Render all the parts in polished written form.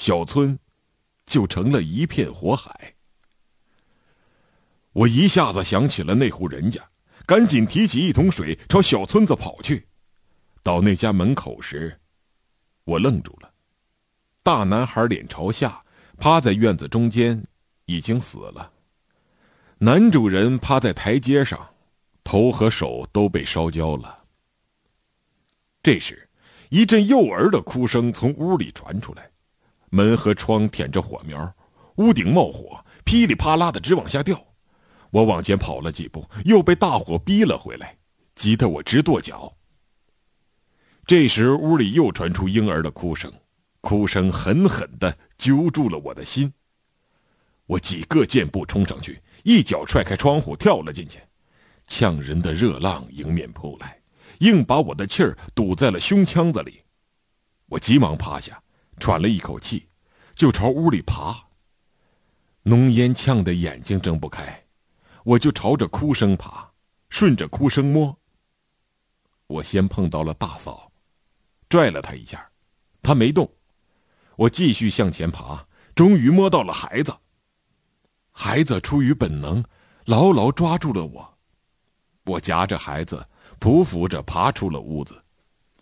小村就成了一片火海。我一下子想起了那户人家，赶紧提起一桶水朝小村子跑去。到那家门口时，我愣住了。大男孩脸朝下，趴在院子中间，已经死了。男主人趴在台阶上，头和手都被烧焦了。这时，一阵幼儿的哭声从屋里传出来，门和窗舔着火苗，屋顶冒火，噼里啪啦的直往下掉。我往前跑了几步，又被大火逼了回来，急得我直跺脚。这时屋里又传出婴儿的哭声，哭声狠狠地揪住了我的心。我几个箭步冲上去，一脚踹开窗户跳了进去，呛人的热浪迎面扑来，硬把我的气儿堵在了胸腔子里。我急忙趴下，喘了一口气，就朝屋里爬。浓烟呛得眼睛睁不开，我就朝着哭声爬，顺着哭声摸。我先碰到了大嫂，拽了她一下，她没动。我继续向前爬，终于摸到了孩子。孩子出于本能，牢牢抓住了我。我夹着孩子，匍匐着爬出了屋子。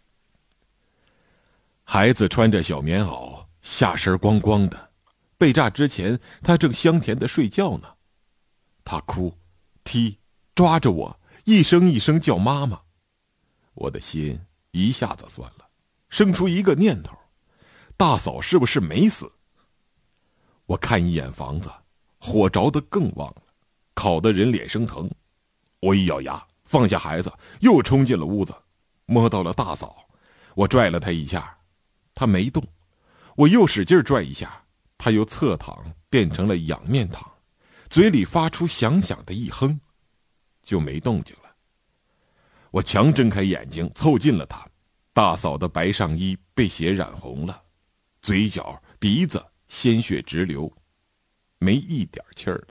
孩子穿着小棉袄，下身光光的，被炸之前他正香甜的睡觉呢。他哭、踢、抓着我，一声一声叫妈妈。我的心一下子酸了，生出一个念头：大嫂是不是没死？我看一眼房子，火着得更旺了，烤得人脸生疼。我一咬牙，放下孩子，又冲进了屋子，摸到了大嫂。我拽了她一下，她没动。我又使劲拽一下，她又侧躺变成了仰面躺，嘴里发出响响的一哼，就没动静了。我强睁开眼睛凑近了她，大嫂的白上衣被血染红了，嘴角、鼻子鲜血直流，没一点气儿了。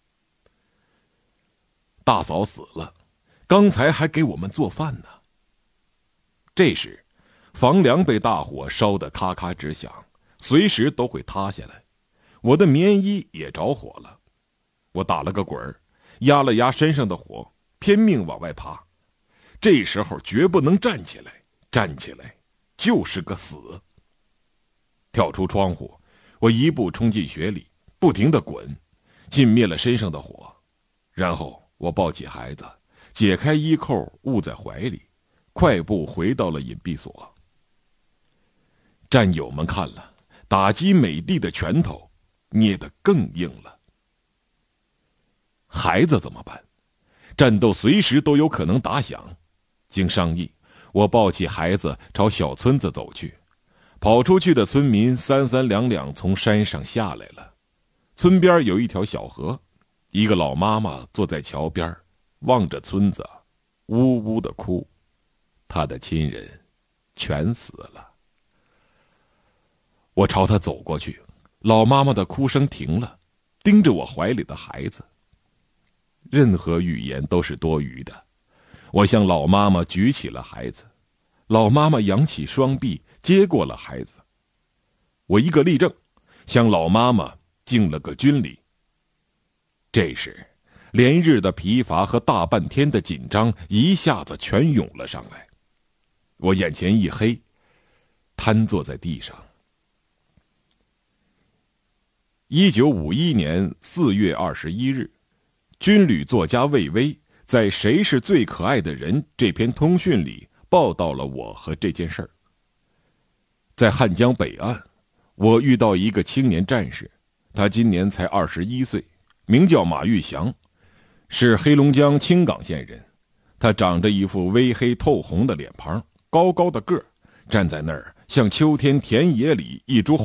大嫂死了，刚才还给我们做饭呢。这时，房梁被大火烧得咔咔直响，随时都会塌下来。我的棉衣也着火了，我打了个滚儿，压了压身上的火，拼命往外爬。这时候绝不能站起来，站起来就是个死。跳出窗户，我一步冲进雪里，不停地滚，尽灭了身上的火。然后我抱起孩子，解开衣扣捂在怀里，快步回到了隐蔽所。战友们看了，打击美帝的拳头捏得更硬了。孩子怎么办？战斗随时都有可能打响。经商议，我抱起孩子朝小村子走去。跑出去的村民三三两两从山上下来了。村边有一条小河，一个老妈妈坐在桥边，望着村子，呜呜地哭。她的亲人全死了。我朝她走过去，老妈妈的哭声停了，盯着我怀里的孩子。任何语言都是多余的。我向老妈妈举起了孩子，老妈妈扬起双臂接过了孩子。我一个立正，向老妈妈敬了个军礼。这时，连日的疲乏和大半天的紧张一下子全涌了上来。我眼前一黑，瘫坐在地上。1951年4月21日，军旅作家魏巍在《谁是最可爱的人》这篇通讯里报道了我和这件事儿。在汉江北岸，我遇到一个青年战士，他今年才21岁，名叫马玉祥，是黑龙江青冈县人。他长着一副微黑透红的脸庞，高高的个儿，站在那儿像秋天田野里一株